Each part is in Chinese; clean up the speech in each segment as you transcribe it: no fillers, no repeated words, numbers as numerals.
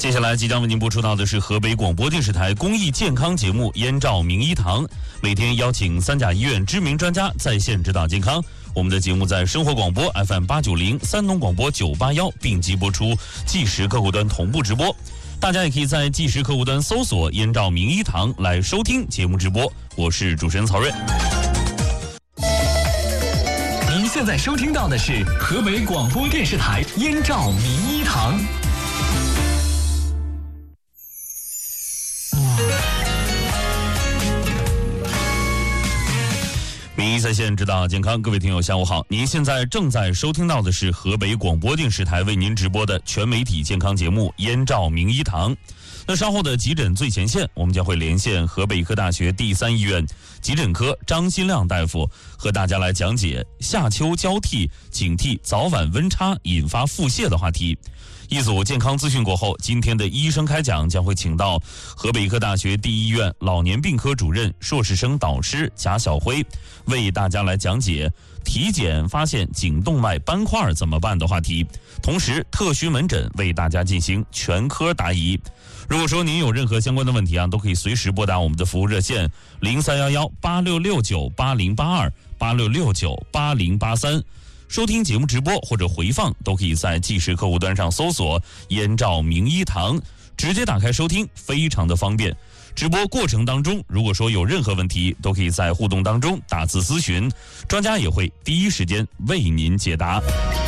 接下来即将为您播出到的是河北广播电视台公益健康节目《燕赵名医堂》，每天邀请三甲医院知名专家在线指导健康。我们的节目在生活广播 FM890、山东广播981并机播出，即时客户端同步直播。大家也可以在即时客户端搜索“燕赵名医堂”来收听节目直播。我是主持人曹睿。 您现在收听到的是河北广播电视台燕赵名医堂。 名医在线指导健康，各位听友下午好，您现在正在收听到的是河北广播电视台为您直播的全媒体健康节目《燕赵名医堂》。那稍后的急诊最前线，我们将会连线河北医科大学第3医院急诊科张新亮大夫，和大家来讲解夏秋交替，警惕早晚温差引发腹泻的话题。一组健康资讯过后，今天的医生开讲将会请到河北医科大学第1医院老年病科主任、硕士生导师贾晓辉，为大家来讲解体检发现颈动脉斑块怎么办的话题。同时，特需门诊为大家进行全科答疑。如果说您有任何相关的问题都可以随时拨打我们的服务热线03118669808286698083。收听节目直播或者回放都可以在即时客户端上搜索“燕赵名医堂”，直接打开收听，非常的方便。直播过程当中，如果说有任何问题，都可以在互动当中打字咨询，专家也会第一时间为您解答。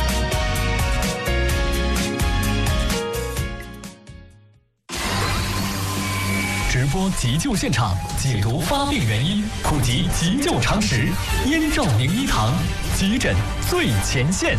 直播急救现场，解读发病原因，普及急救常识。燕赵名医堂，急诊最前线。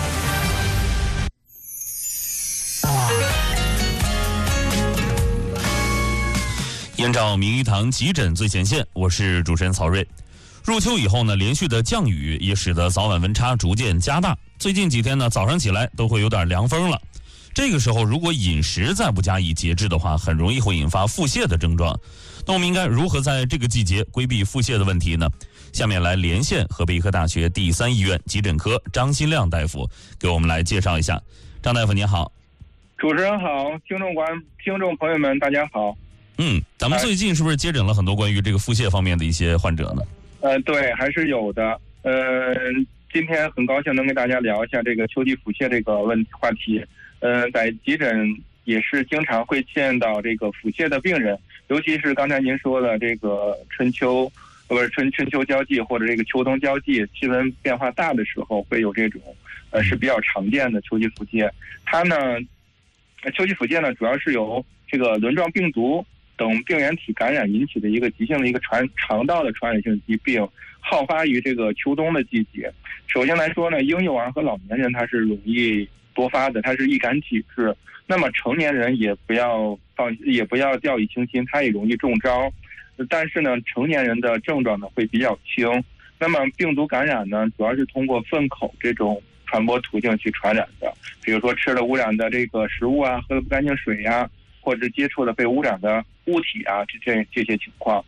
燕赵名医堂急诊最前线，我是主持人曹睿。入秋以后呢，连续的降雨也使得早晚温差逐渐加大。最近几天呢，早上起来都会有点凉风了。这个时候，如果饮食再不加以节制的话，很容易会引发腹泻的症状。那我们应该如何在这个季节规避腹泻的问题呢？下面来连线河北医科大学第3医院急诊科张新亮大夫，给我们来介绍一下。张大夫您好。 主持人好，听众朋友们大家好。 咱们最近是不是接诊了很多关于这个腹泻方面的一些患者呢？ 对，还是有的。今天很高兴能跟大家聊一下这个秋季腹泻这个话题。在急诊也是经常会见到这个腹泻的病人，尤其是刚才您说的这个春秋交际或者这个秋冬交际，气温变化大的时候会有这种是比较常见的秋季腹泻。它呢，秋季腹泻呢主要是由这个轮状病毒等病原体感染引起的一个急性的一个肠道的传染性疾病，好发于这个秋冬的季节。首先来说呢，婴幼儿和老年人它是容易多发的，它是易感体质。那么成年人也不要掉以轻心，它也容易中招。但是呢，成年人的症状呢会比较轻。那么病毒感染呢，主要是通过粪口这种传播途径去传染的，比如说吃了污染的这个食物啊，喝了不干净水啊，或者接触了被污染的物体啊，这些情况。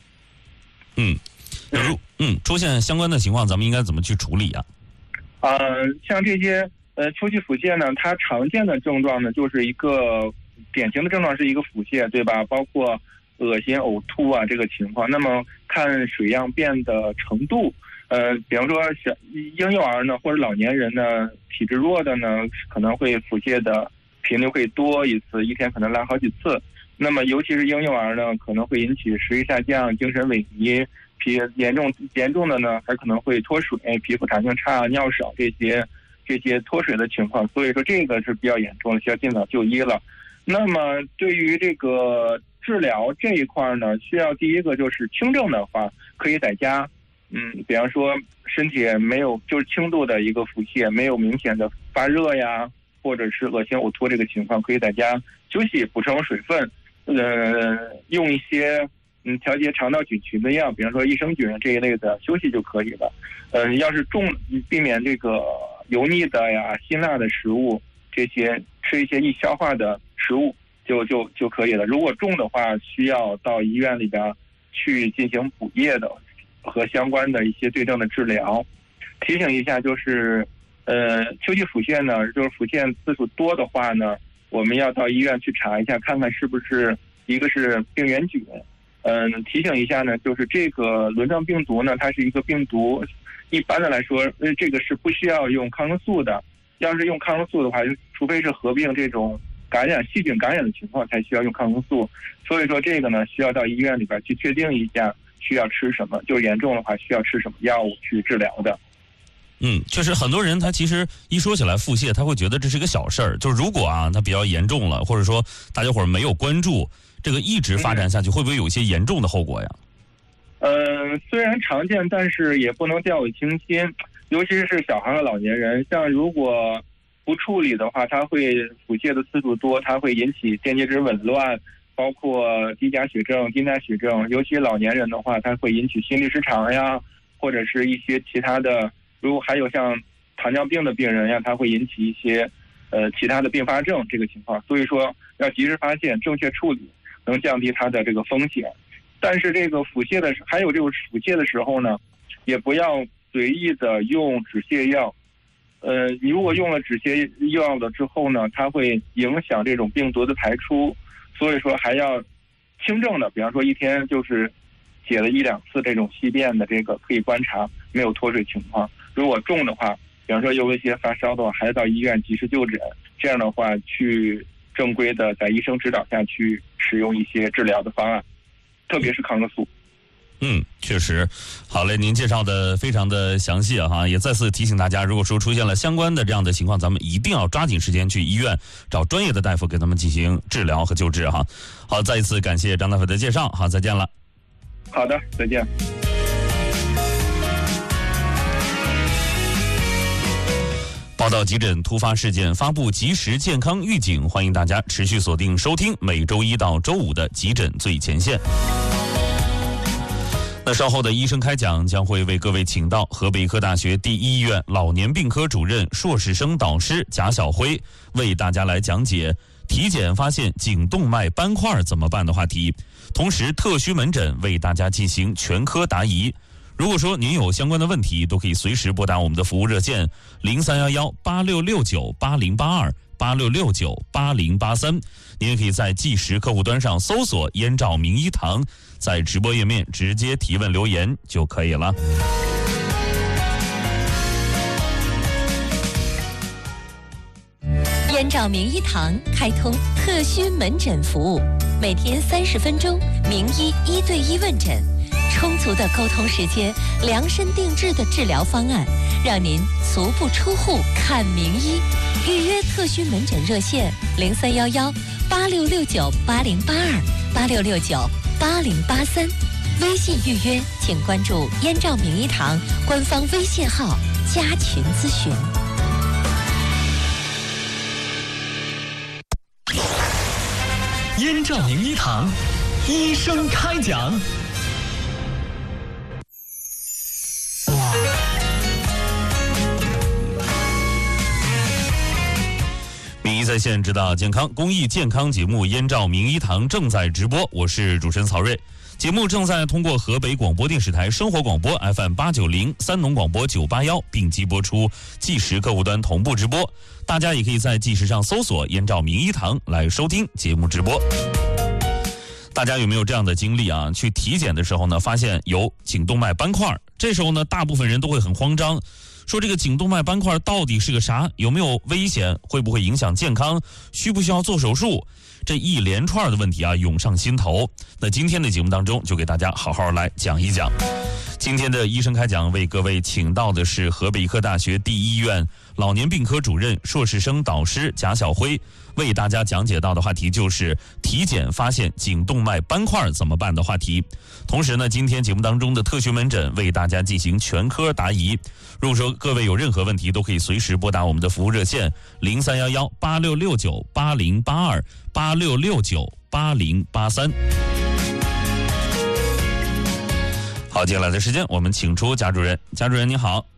出现相关的情况，咱们应该怎么去处理啊？ 像这些秋季腹泻呢，它常见的症状呢，就是一个典型的症状是一个腹泻，对吧？包括恶心、呕吐啊这个情况。那么看水样便的程度，比方说婴幼儿呢，或者老年人呢，体质弱的呢，可能会腹泻的频率会多一次，一天可能来好几次。那么尤其是婴幼儿呢，可能会引起食欲下降、精神萎靡，严重的呢，还可能会脱水、皮肤弹性差、尿少这些脱水的情况。所以说这个是比较严重的，需要尽早就医了。那么对于这个治疗这一块呢，需要第一个就是轻症的话，可以在家，比方说身体没有就是轻度的一个腹泻，没有明显的发热呀，或者是恶心呕吐这个情况，可以在家休息，补充水分，用一些调节肠道菌群的药，比方说益生菌这一类的，休息就可以了。要是避免这个油腻的呀、辛辣的食物，这些吃一些易消化的食物就可以了。如果重的话，需要到医院里边去进行补液的和相关的一些对症的治疗。提醒一下，就是秋季腹泻呢，就是腹泻次数多的话呢， 我们要到医院去查一下，看看是不是一个是病原菌。提醒一下呢，就是这个轮状病毒呢，它是一个病毒，一般的来说，这个是不需要用抗生素的。要是用抗生素的话，除非是合并这种细菌感染的情况，才需要用抗生素。所以说这个呢，需要到医院里边去确定一下需要吃什么，就严重的话需要吃什么药物去治疗的。 确实很多人他其实一说起来腹泻，他会觉得这是一个小事儿。就如果他比较严重了，或者说大家伙儿没有关注，这个一直发展下去，会不会有一些严重的后果呀？ 虽然常见，但是也不能掉以轻心，尤其是小孩和老年人。像如果不处理的话，它会腹泻的次数多，它会引起电解质紊乱，包括低钾血症、低钠血症。尤其老年人的话，它会引起心律失常呀，或者是一些其他的。如果还有像糖尿病的病人呀，它会引起一些其他的并发症这个情况。所以说要及时发现，正确处理，能降低它的这个风险。但是这个腹泻的时候呢，也不要随意的用止泻药。你如果用了止泻药了之后呢，它会影响这种病毒的排出。所以说还要轻症的，比方说一天就是解了1-2次这种稀便的，这个可以观察没有脱水情况。如果重的话，比方说有一些发烧的话，还要到医院及时就诊。这样的话，去正规的在医生指导下去使用一些治疗的方案，特别是抗生素。 确实，好嘞，您介绍的非常的详细哈，也再次提醒大家，如果说出现了相关的这样的情况，咱们一定要抓紧时间去医院找专业的大夫给他们进行治疗和救治哈。好，再一次感谢张大夫的介绍，好，再见了。 好的，再见。 报道急诊突发事件，发布及时健康预警，欢迎大家持续锁定收听每周1到周5的急诊最前线。那稍后的医生开讲将会为各位请到河北医科大学第一医院老年病科主任、硕士生导师贾晓辉，为大家来讲解体检发现颈动脉斑块怎么办的话题。同时，特需门诊为大家进行全科答疑。如果说您有相关的问题，都可以随时拨打我们的服务热线0311-8669-8082-8669-8083。您也可以在计时客户端上搜索燕赵名医堂，在直播页面直接提问留言就可以了。 燕赵名医堂开通特需门诊服务，每天30分钟，名医1对1问诊，充足的沟通时间，量身定制的治疗方案，让您足不出户看名医。预约特需门诊热线0311-8669-8082-8669-8083。微信预约请关注燕赵名医堂官方微信号加群咨询。 燕赵名医堂，医生开讲。 名医在线，指导健康公益健康节目《燕赵名医堂》正在直播，我是主持人曹睿。节目正在通过河北广播电视台生活广播 FM890、三农广播981并机播出，计时客户端同步直播。大家也可以在计时上搜索燕赵名医堂来收听节目直播。大家有没有这样的经历啊？去体检的时候呢，发现有颈动脉斑块，这时候呢，大部分人都会很慌张，说这个颈动脉斑块到底是个啥？有没有危险？会不会影响健康？需不需要做手术？这一连串的问题啊，涌上心头。那今天的节目当中，就给大家好好来讲一讲。今天的医生开讲为各位请到的是河北医科大学第一医院老年病科主任、硕士生导师贾晓辉，为大家讲解到的话题就是体检发现颈动脉斑块怎么办的话题。同时呢，今天节目当中的特需门诊为大家进行全科答疑。如果说各位有任何问题，都可以随时拨打我们的服务热线0311-8669-8082-8669-8083。好，接下来的时间我们请出贾主任。贾主任您好。